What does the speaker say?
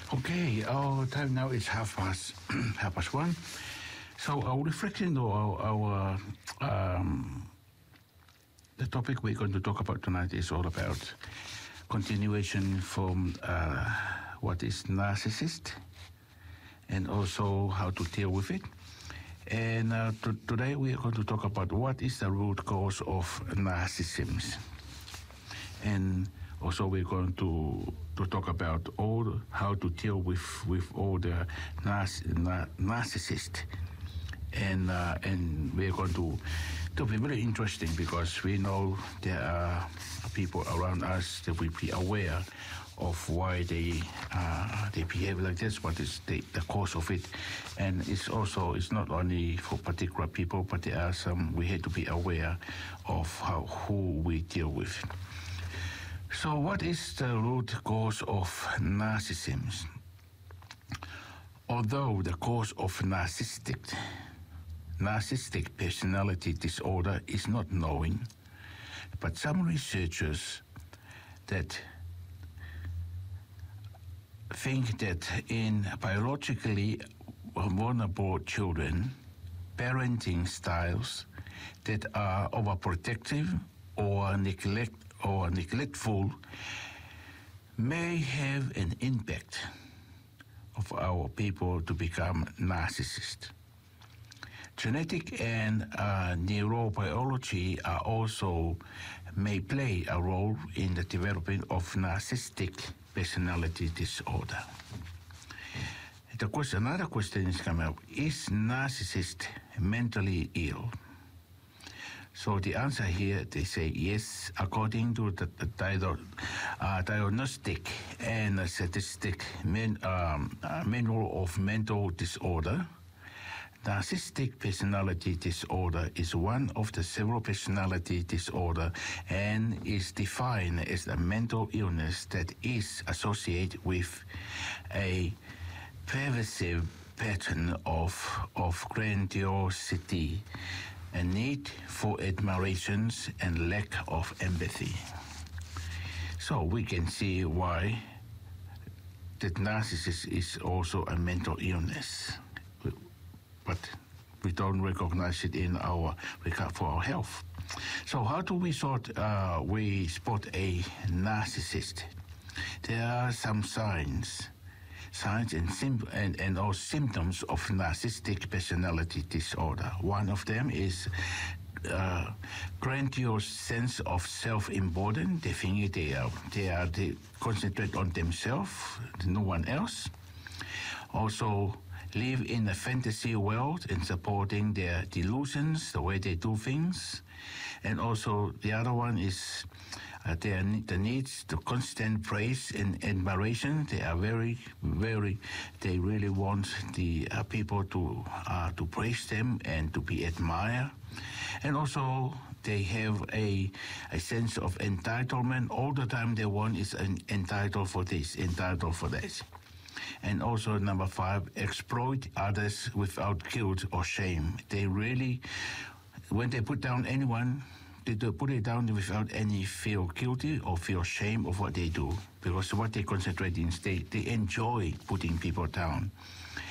Okay, our time now is half past one. So our reflection or our the topic we're going to talk about tonight is all about continuation from what is narcissist and also how to deal with it. And today we are going to talk about what is the root cause of narcissism. And also we're going to talk about how to deal with all the narcissists. And we're going to be very interesting because we know there are people around us that we be aware of why they behave like this, what is the cause of it. And it's not only for particular people, but there are some we have to be aware of who we deal with. So what is the root cause of narcissism? Although the cause of narcissistic personality disorder is not known, but some researchers that think that in biologically vulnerable children, parenting styles that are overprotective or neglectful may have an impact of our people to become narcissists. Genetic and neurobiology are also may play a role in the development of narcissistic personality disorder. Another question is coming up: is narcissist mentally ill? So the answer here, they say yes, according to the Diagnostic and Statistic Manual of Mental Disorder. Narcissistic personality disorder is one of the several personality disorder and is defined as a mental illness that is associated with a pervasive pattern of grandiosity, a need for admirations and lack of empathy. So we can see why that narcissism is also a mental illness, but we don't recognize it in our regard for our health. So how do we spot a narcissist? There are some signs and all symptoms of narcissistic personality disorder. One of them is grandiose sense of self-importance. They think they concentrate on themselves, no one else. Also, live in a fantasy world and supporting their delusions, the way they do things. And also, the other one is the needs to constant praise and admiration. They are they really want the people to praise them and to be admired. And also, they have a sense of entitlement. All the time they want is entitled for this, entitled for that. And also, number 5, exploit others without guilt or shame. They really, when they put down anyone, they do put it down without any feel guilty or feel shame of what they do. Because what they concentrate in, they enjoy putting people down.